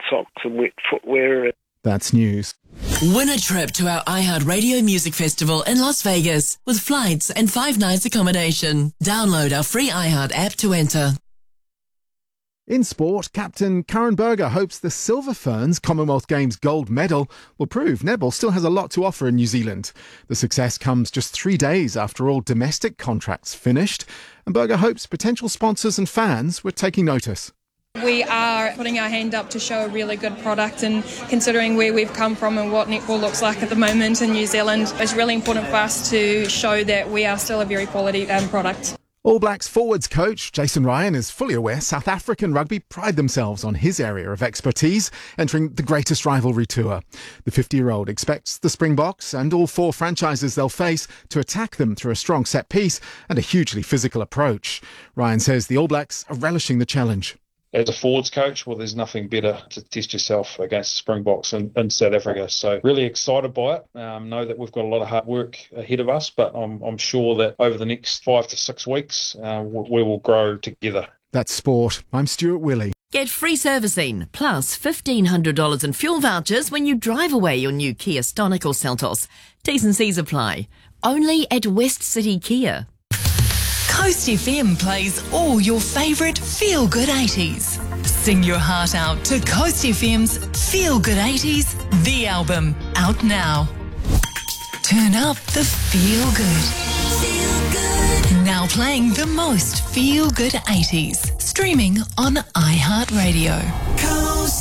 socks and wet footwear. That's news. Win a trip to our iHeartRadio Music Festival in Las Vegas with flights and 5 nights accommodation. Download our free iHeart app to enter. In sport, captain Karen Berger hopes the Silver Ferns Commonwealth Games gold medal will prove netball still has a lot to offer in New Zealand. The success comes just 3 days after all domestic contracts finished, and Berger hopes potential sponsors and fans were taking notice. We are putting our hand up to show a really good product, and considering where we've come from and what netball looks like at the moment in New Zealand, it's really important for us to show that we are still a very quality product. All Blacks forwards coach Jason Ryan is fully aware South African rugby pride themselves on his area of expertise, entering the greatest rivalry tour. The 50-year-old expects the Springboks and all 4 franchises they'll face to attack them through a strong set piece and a hugely physical approach. Ryan says the All Blacks are relishing the challenge. As a forwards coach, well, there's nothing better to test yourself against the Springboks in South Africa. So really excited by it. Know that we've got a lot of hard work ahead of us, but I'm sure that over the next 5 to 6 weeks, we will grow together. That's sport. I'm Stuart Willey. Get free servicing, plus $1,500 in fuel vouchers when you drive away your new Kia Stonic or Seltos. T's and C's apply. Only at West City Kia. Coast FM plays all your favourite feel-good 80s. Sing your heart out to Coast FM's Feel Good 80s, the album, out now. Turn up the feel good. Now playing the most feel-good 80s. Streaming on iHeartRadio.